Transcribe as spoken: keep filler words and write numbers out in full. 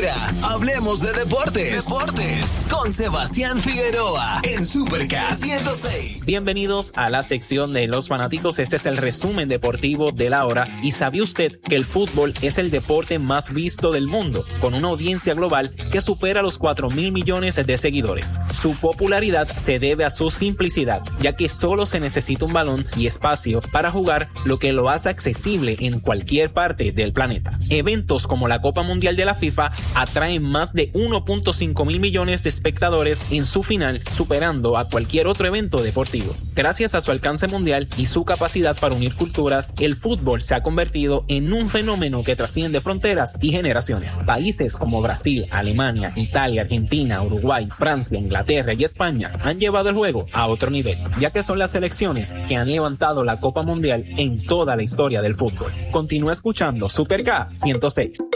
Ahora, hablemos de deportes. Deportes con Sebastián Figueroa en Super K ciento seis. Bienvenidos a la sección de los fanáticos. Este es el resumen deportivo de la hora. ¿Y sabía usted que el fútbol es el deporte más visto del mundo, con una audiencia global que supera los cuatro mil millones de seguidores? Su popularidad se debe a su simplicidad, ya que solo se necesita un balón y espacio para jugar, lo que lo hace accesible en cualquier parte del planeta. Eventos como la Copa Mundial de la FIFA atraen más de uno punto cinco mil millones de espectadores en su final, superando a cualquier otro evento deportivo. Gracias a su alcance mundial y su capacidad para unir culturas, el fútbol se ha convertido en un fenómeno que trasciende fronteras y generaciones. Países como Brasil, Alemania, Italia, Argentina, Uruguay, Francia, Inglaterra y España han llevado el juego a otro nivel, ya que son las selecciones que han levantado la Copa Mundial en toda la historia del fútbol. Continúa escuchando Super K ciento seis.